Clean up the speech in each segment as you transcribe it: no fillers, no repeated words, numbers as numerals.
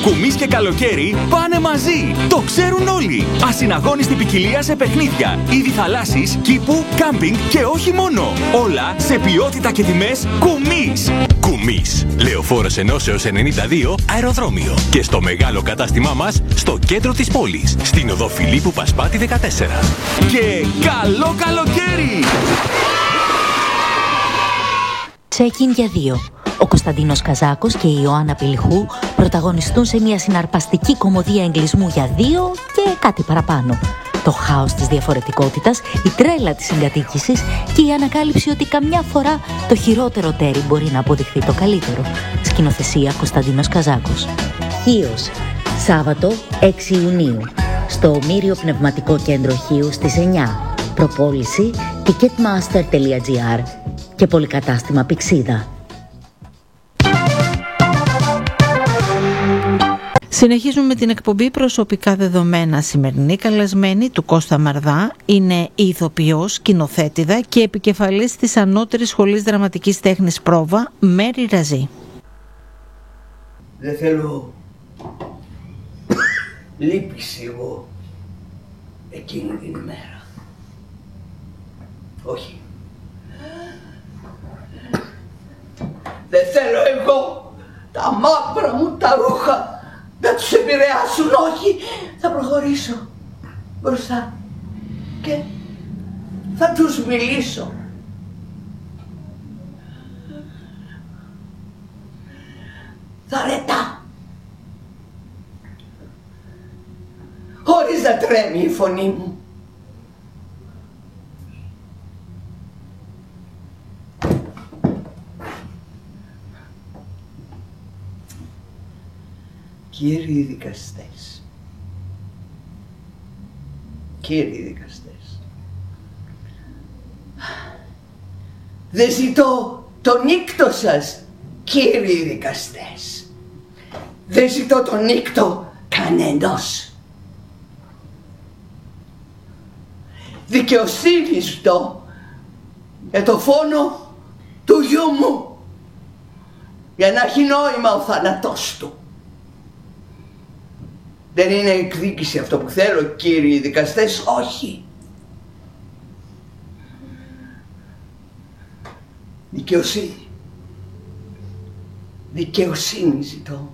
Κουμής και καλοκαίρι πάνε μαζί. Το ξέρουν όλοι. Ασυναγώνιστη ποικιλία σε παιχνίδια, είδη θαλάσσης, κήπου, κάμπινγκ και όχι μόνο. Όλα σε ποιότητα και τιμές Κουμής. Κουμής. Λεωφόρος Ενώσεως 92 αεροδρόμιο. Και στο μεγάλο κατάστημά μας στο κέντρο της πόλης. Στην οδό Φιλίππου Πασπάτη 14. Και καλό καλοκαίρι! Check-in για δύο. Ο Κωνσταντίνος Καζάκος και η Ιωάννα Πηλιχού πρωταγωνιστούν σε μια συναρπαστική κωμωδία εγκλισμού για δύο και κάτι παραπάνω. Το χάος της διαφορετικότητας, η τρέλα της συγκατοίκησης και η ανακάλυψη ότι καμιά φορά το χειρότερο τέρι μπορεί να αποδειχθεί το καλύτερο. Σκηνοθεσία Κωνσταντίνος Καζάκος. Χίος. Σάββατο 6 Ιουνίου. Στο Ομήριο Πνευματικό Κέντρο Χίου στις 9. Προπόληση ticketmaster.gr και πολυκατάστημα Πηξίδα. Συνεχίζουμε με την εκπομπή Προσωπικά Δεδομένα. Σημερινή καλεσμένη του Κώστα Μαρδά είναι η ηθοποιός, σκηνοθέτηδα και επικεφαλής της Ανώτερης Σχολής Δραματικής Τέχνης Πρόβα, Μέρη Ραζή. Δεν θέλω λύπηση εγώ εκείνη την ημέρα. Όχι. Δεν θέλω εγώ τα μαύρα μου τα ρούχα να τους επηρεάσουν, όχι. Θα προχωρήσω μπροστά και θα τους μιλήσω. Θαρετά, χωρίς να τρέμει η φωνή μου. Κύριοι δικαστές, δεν ζητώ τον νύκτο σας, κύριοι δικαστές. Δεν ζητώ τον νύκτο κανενός. Δικαιοσύνη ζητώ για το φόνο του γιού μου, για να έχει νόημα ο θάνατός του. Δεν είναι εκδίκηση αυτό που θέλω, κύριοι δικαστές, όχι. Δικαιοσύνη. Δικαιοσύνη ζητώ.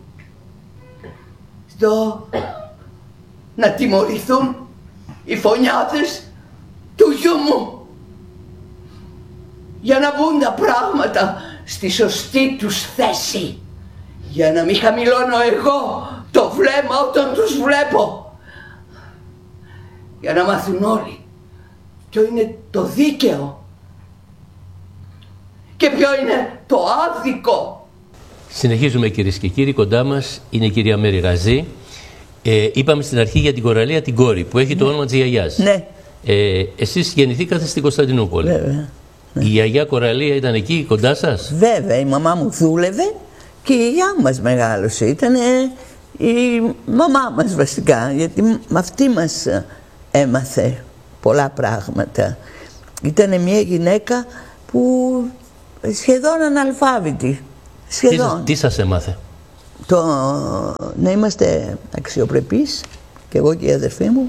Ζητώ να τιμωρηθούν οι φωνιάδες του γιού μου, για να μπουν τα πράγματα στη σωστή τους θέση, για να μην χαμηλώνω εγώ το βλέμμα όταν τους βλέπω, για να μάθουν όλοι ποιο είναι το δίκαιο και ποιο είναι το άδικο. Συνεχίζουμε, κυρίες και κύριοι. Κοντά μας είναι η κυρία Μέρη Ραζή. Είπαμε στην αρχή για την Κοραλία την κόρη που έχει το όνομα της γιαγιάς. Ναι. Εσείς γεννηθήκατε στην Κωνσταντινούπολη. Βέβαια. Η γιαγιά Κοραλία ήταν εκεί κοντά σας? Βέβαια, η μαμά μου δούλευε και η γιαγιά μας μεγάλωσε. Ήταν η μαμά μας βασικά, γιατί με αυτή μας έμαθε πολλά πράγματα. Ήταν μια γυναίκα που σχεδόν αναλφάβητη. Σχεδόν. Τι σας έμαθε? Να είμαστε αξιοπρεπείς, και εγώ και η αδερφή μου,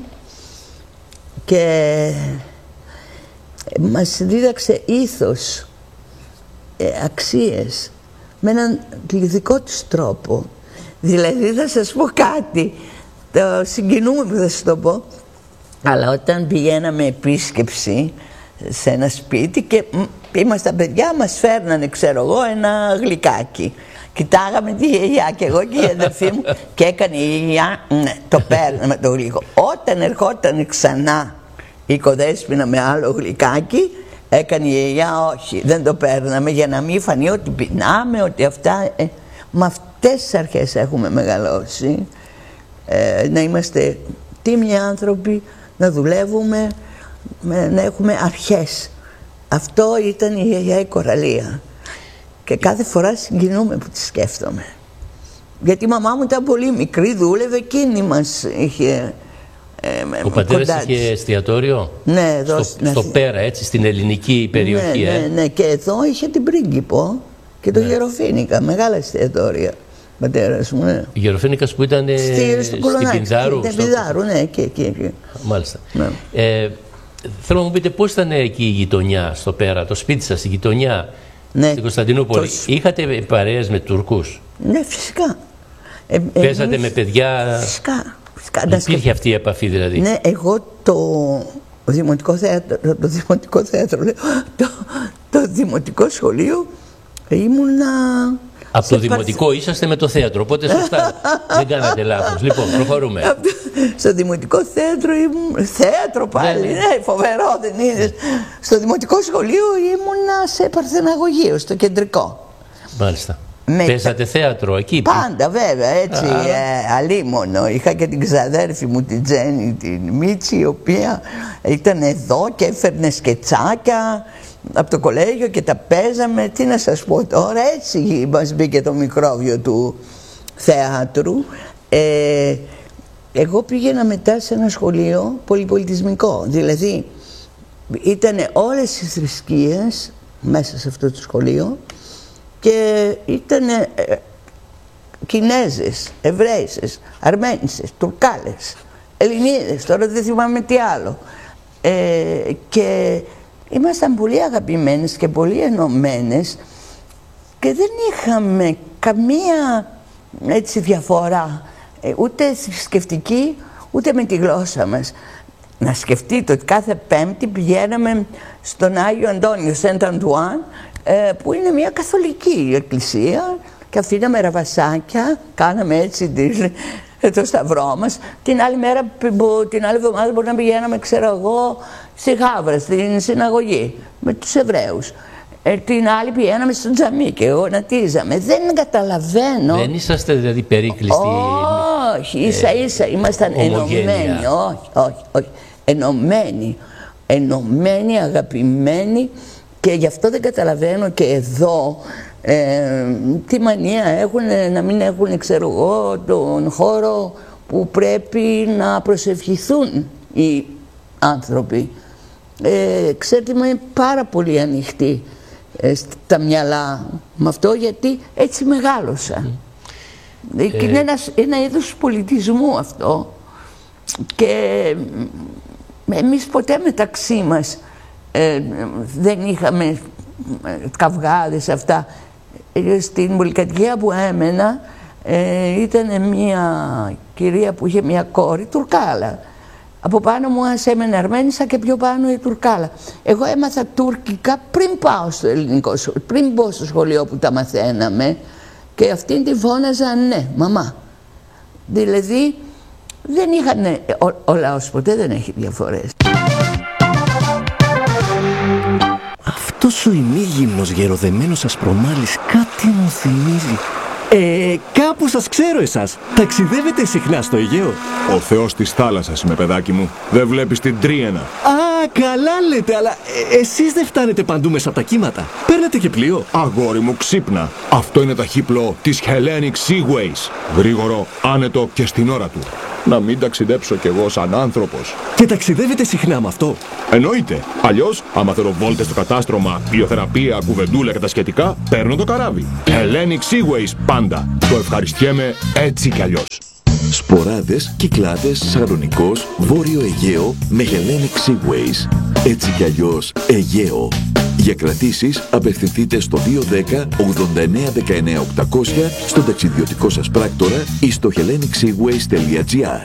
και μας δίδαξε ήθος, αξίες, με έναν δικό τους τρόπο. Δηλαδή θα σας πω κάτι, το συγκινούμε που θα σας το πω, αλλά όταν πηγαίναμε επίσκεψη σε ένα σπίτι και ήμασταν παιδιά, μας φέρνανε, ξέρω εγώ, ένα γλυκάκι. Κοιτάγαμε τη γιαγιά και εγώ και η αδερφή μου και έκανε η γιαγιά, ναι, το παίρναμε το γλυκό. Όταν ερχόταν ξανά η Κοδέσποινα με άλλο γλυκάκι, έκανε η γιαγιά όχι, δεν το παίρναμε, για να μην φανεί ότι πεινάμε, ότι αυτά. Με αυτές τις αρχές έχουμε μεγαλώσει, να είμαστε τίμιοι άνθρωποι, να δουλεύουμε, να έχουμε αρχές. Αυτό ήταν η γιαγιά η Κοραλία. Και κάθε φορά συγκινούμε που τη σκέφτομαι. Γιατί η μαμά μου ήταν πολύ μικρή, δούλευε, εκείνη μας είχε Ο πατέρας είχε εστιατόριο? Ναι, εδώ στο Πέρα, έτσι, στην ελληνική περιοχή. Ναι, και εδώ είχε την Πρίγκιπο και το Γεροφήνικα, μεγάλα εστιατόρια. πατέρας μου, ναι. Γεροφήνικας που ήταν στην Πινδάρου. Στην Πινδάρου, ναι, εκεί. Μάλιστα. Ναι. Θέλω να μου πείτε πώς ήταν εκεί η γειτονιά στο Πέρα, το σπίτι σας, η γειτονιά, ναι, στην Κωνσταντινούπολη. Είχατε παρέες με Τουρκούς? Ναι, φυσικά. Παίζατε με παιδιά? Φυσικά. Υπήρχε αυτή η επαφή δηλαδή? Ναι, εγώ το δημοτικό σχολείο ήμουνα... Από το δημοτικό είσαστε με το θέατρο, οπότε σωστά δεν κάνατε λάθος. Λοιπόν, προχωρούμε. Στο δημοτικό θέατρο ήμουν... Θέατρο πάλι, ναι, φοβερό δεν είναι. Στο δημοτικό σχολείο ήμουνα σε παρθεναγωγείο, στο κεντρικό. Μάλιστα. Παίζατε θέατρο εκεί? Πάντα βέβαια, έτσι, αλίμονο. Είχα και την ξαδέρφη μου, την Τζέννη, την Μίτσι, η οποία ήταν εδώ και έφερνε σκετσάκια από το κολέγιο και τα παίζαμε. Τι να σας πω τώρα, έτσι μας μπήκε το μικρόβιο του θέατρου. Εγώ πήγαινα μετά σε ένα σχολείο πολυπολιτισμικό, δηλαδή ήταν όλες οι θρησκείες μέσα σε αυτό το σχολείο και ήταν Κινέζες, Εβραίισσες, Αρμένισσες, Τουρκάλες, Ελληνίδες, τώρα δεν θυμάμαι τι άλλο. Και ήμασταν πολύ αγαπημένες και πολύ ενωμένες και δεν είχαμε καμία έτσι διαφορά, ούτε θρησκευτική, ούτε με τη γλώσσα μας. Να σκεφτείτε ότι κάθε Πέμπτη πηγαίναμε στον Άγιο Αντώνιο, Σεντ Αντουάν, που είναι μια καθολική εκκλησία, και αφήναμε ραβασάκια, κάναμε έτσι το σταυρό μας. Την άλλη εβδομάδα μπορεί να πηγαίναμε, ξέρω εγώ, στη Χάβρα, στην συναγωγή, με τους Εβραίους. Την άλλη πηγαίναμε στο τζαμί και γονατίζαμε. Δεν καταλαβαίνω. Δεν είσαστε δηλαδή περίκλειστοι? Όχι, ίσα-ίσα ήμασταν ενωμένοι. Όχι. Ενωμένοι, αγαπημένοι, και γι' αυτό δεν καταλαβαίνω και εδώ τι μανία έχουν να μην έχουν, ξέρω εγώ, τον χώρο που πρέπει να προσευχηθούν οι άνθρωποι. Ξέρετε, είμαι πάρα πολύ ανοιχτή στα μυαλά με αυτό, γιατί έτσι μεγάλωσα. Και είναι ένα είδος πολιτισμού αυτό, και εμείς ποτέ μεταξύ μας δεν είχαμε καυγάδες αυτά. Στην πολυκατοικία που έμενα ήταν μια κυρία που είχε μια κόρη Τουρκάλα. Από πάνω μου έμενε Αρμένισσα και πιο πάνω η Τουρκάλα. Εγώ έμαθα τουρκικά πριν πάω στο ελληνικό σχολείο, πριν μπω στο σχολείο που τα μαθαίναμε, και αυτήν τη φώναζα ναι, μαμά. Δηλαδή δεν είχαν, ο λαός ποτέ δεν έχει διαφορές. Αυτός ο ημίγυμνος γεροδεμένος ασπρομάλης κάτι μου θυμίζει. Κάπου σας ξέρω εσάς. Ταξιδεύετε συχνά στο Αιγαίο? Ο θεός της θάλασσας είμαι, παιδάκι μου. Δεν βλέπεις την Τρίαινα? Α, καλά λέτε, αλλά εσείς δεν φτάνετε παντού μέσα από τα κύματα. Παίρνετε και πλοίο? Αγόρι μου, ξύπνα. Αυτό είναι ταχύπλο της Hellenic Seaways. Γρήγορο, άνετο και στην ώρα του. Να μην ταξιδέψω κι εγώ σαν άνθρωπος. Και ταξιδεύετε συχνά με αυτό? Εννοείται. Αλλιώς, άμα θέλω βόλτες στο κατάστρωμα, ιωθεραπεία, κουβεντούλα και τα σχετικά, παίρνω το καράβι. Hellenic Seaways πάντα. Το ευχαριστιέμαι έτσι κι αλλιώς. Σποράδες, Κυκλάδες, Σαλονικός, Βόρειο Αιγαίο με Hellenic Seaways. Έτσι κι αλλιώς Αιγαίο. Για κρατήσεις απευθυνθείτε στο 210 89 19 800 στον ταξιδιωτικό σας πράκτορα ή στο hellenicseaways.gr.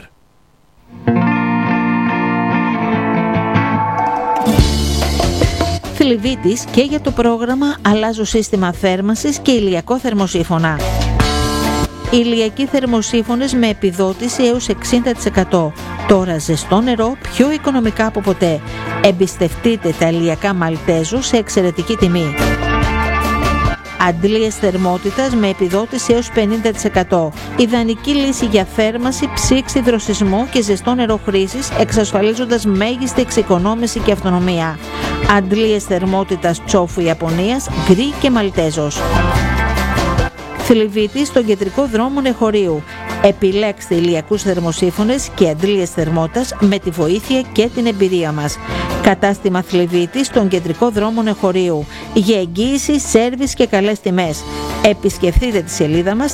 Φιλιβίτης και για το πρόγραμμα «Αλλάζω σύστημα θέρμανσης και ηλιακό θερμοσύφωνα». Ηλιακοί θερμοσύφωνες με επιδότηση έως 60%. Τώρα ζεστό νερό πιο οικονομικά από ποτέ. Εμπιστευτείτε τα ηλιακά Μαλτέζο σε εξαιρετική τιμή. Αντλίες θερμότητας με επιδότηση έως 50%. Ιδανική λύση για θέρμανση, ψήξη, δροσισμό και ζεστό νερό χρήσης, εξασφαλίζοντας μέγιστη εξοικονόμηση και αυτονομία. Αντλίες θερμότητας Τσόφου Ιαπωνίας, γκρι και Μαλτέζος. Θλιβύτη στον κεντρικό δρόμο Νεχωρίου. Επιλέξτε ηλιακούς θερμοσύφωνες και αντλίες θερμότητας με τη βοήθεια και την εμπειρία μας. Κατάστημα Θλιβύτη στον κεντρικό δρόμο Νεχωρίου. Για εγγύηση, σέρβις και καλές τιμές. Επισκεφτείτε τη σελίδα μας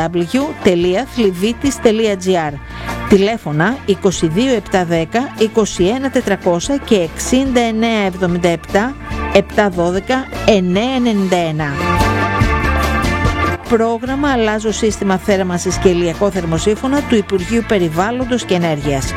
www.thlivitis.gr. Τηλέφωνα 22 710 21 400 και 69 77 712 991. Πρόγραμμα «Αλλάζω σύστημα θέρμανσης και ηλιακό θερμοσύφωνα» του Υπουργείου Περιβάλλοντος και Ενέργειας.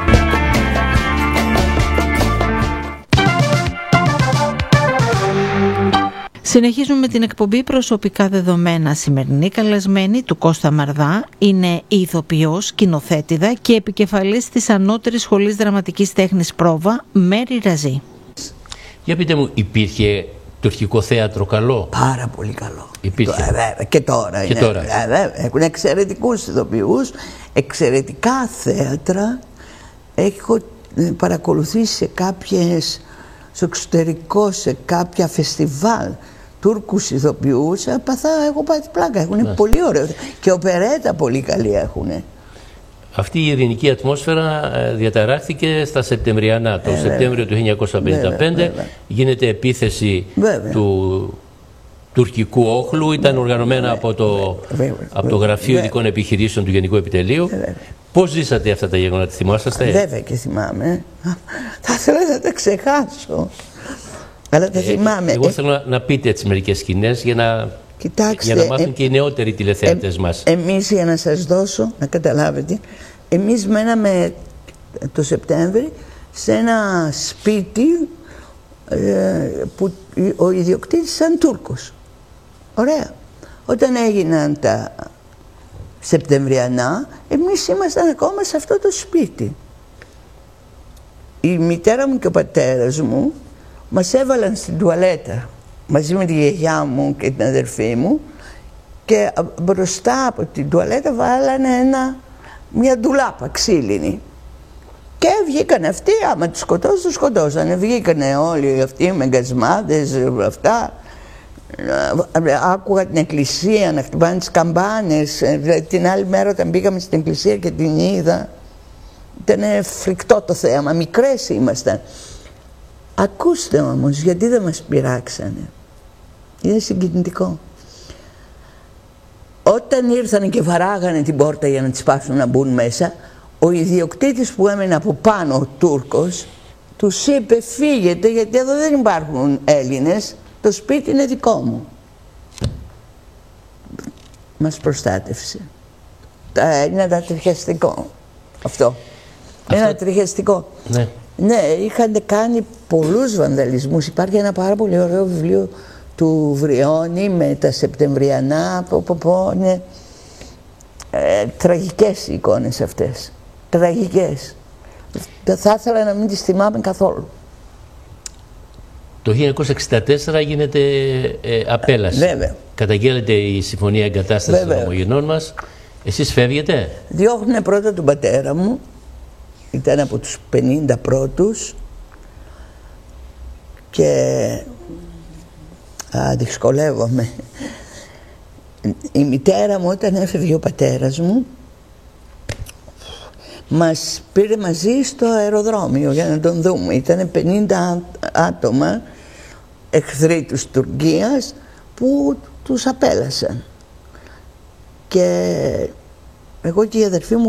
Συνεχίζουμε με την εκπομπή «Προσωπικά δεδομένα». Σημερινή καλεσμένη του Κώστα Μαρδά είναι η ηθοποιός, σκηνοθέτηδα και επικεφαλής της Ανώτερης Σχολής Δραματικής Τέχνης Πρόβα, Μέρη Ραζή. Για πείτε μου, υπήρχε τουρκικό θέατρο καλό? Πάρα πολύ καλό. Υπήρχε. Βέβαια, και τώρα. Και τώρα. Έχουν εξαιρετικούς ηθοποιούς, εξαιρετικά θέατρα. Έχω παρακολουθήσει στο εξωτερικό, σε κάποια φεστιβάλ, Τούρκους ηθοποιούς. Έχω πάει την πλάκα. Έχουν πολύ ωραίο. Και οπερέτα πολύ καλή έχουν. Αυτή η ειρηνική ατμόσφαιρα διαταράχθηκε στα Σεπτεμβριανά. Το Σεπτέμβριο του 1955 γίνεται επίθεση του τουρκικού όχλου. Ήταν οργανωμένα από το Γραφείο Ειδικών Επιχειρήσεων του Γενικού Επιτελείου. Πώς ζήσατε αυτά τα γεγονότα, θυμόσαστε? Βέβαια και θυμάμαι. Θα ήθελα να τα ξεχάσω. Αλλά τα θυμάμαι. Εγώ θέλω να πείτε έτσι μερικές σκηνές για να μάθουν και οι νεότεροι τηλεθεατές μας. Εμείς, για να σας δώσω, να καταλάβετε, εμείς μέναμε το Σεπτέμβρη σε ένα σπίτι που ο ιδιοκτήτης ήταν Τούρκος. Ωραία. Όταν έγιναν τα Σεπτεμβριανά, εμείς ήμασταν ακόμα σε αυτό το σπίτι. Η μητέρα μου και ο πατέρας μου μας έβαλαν στην τουαλέτα μαζί με τη γιαγιά μου και την αδερφή μου και μπροστά από την τουαλέτα βάλανε μια ντουλάπα ξύλινη. Και βγήκαν αυτοί, άμα τους σκοτώσουν, τους σκοτώσανε. Βγήκανε όλοι αυτοί με γκασμάδες, αυτά. Άκουγα την εκκλησία να χτυπάνε τις καμπάνες. Την άλλη μέρα όταν πήγαμε στην εκκλησία και την είδα, ήταν φρικτό το θέαμα, μικρές ήμασταν. Ακούστε όμως, γιατί δεν μας πειράξανε. Είναι συγκινητικό. Όταν ήρθαν και βαράγανε την πόρτα για να τις πάσουν να μπουν μέσα, ο ιδιοκτήτης που έμενε από πάνω, ο Τούρκος, τους είπε φύγετε γιατί εδώ δεν υπάρχουν Έλληνες, το σπίτι είναι δικό μου. Μας προστάτευσε. Είναι ανατριχιαστικό αυτό. Είναι ανατριχιαστικό. Ναι. Ναι, είχαν κάνει πολλούς βανδαλισμούς. Υπάρχει ένα πάρα πολύ ωραίο βιβλίο του Βριώνη με τα Σεπτεμβριανά. Είναι τραγικές οι εικόνες αυτές. Τραγικές. Θα ήθελα να μην τις θυμάμαι καθόλου. Το 1964 γίνεται απέλαση. Βέβαια. Καταγγέλλεται η συμφωνία εγκατάστασης των ομογενών μας. Εσείς φεύγετε? Διώχνουνε πρώτα τον πατέρα μου. Ήταν από τους 50 πρώτους. Και δυσκολεύομαι. Η μητέρα μου, όταν έφευγε ο πατέρας μου, μας πήρε μαζί στο αεροδρόμιο για να τον δούμε. Ήταν 50 άτομα εχθροί της Τουρκίας που τους απέλασαν. Και εγώ και η αδερφή μου